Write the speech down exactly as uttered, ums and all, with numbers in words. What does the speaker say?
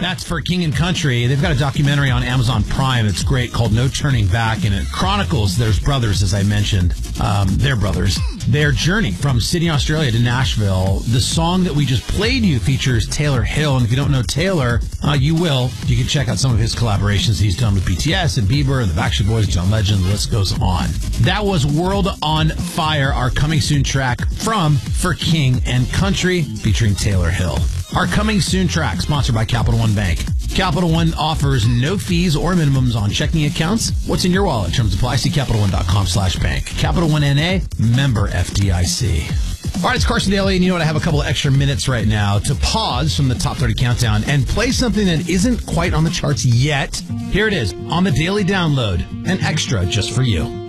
That's For King and Country. They've got a documentary on Amazon Prime. It's great, called No Turning Back, and it chronicles their brothers, as I mentioned, um, their brothers, their journey from Sydney, Australia to Nashville. The song that we just played you features Taylor Hill, and if you don't know Taylor, uh, you will. You can check out some of his collaborations he's done with B T S and Bieber and the Backstreet Boys, John Legend, the list goes on. That was World on Fire, our coming soon track from For King and Country, featuring Taylor Hill. Our coming soon track, sponsored by Capital One Bank. Capital One offers no fees or minimums on checking accounts. What's in your wallet? Terms apply. See Capital One dot com slash bank. Capital One N A, member F D I C. All right, it's Carson Daly, and you know what? I have a couple of extra minutes right now to pause from the Top thirty Countdown and play something that isn't quite on the charts yet. Here it is, on the Daily Download, an extra just for you.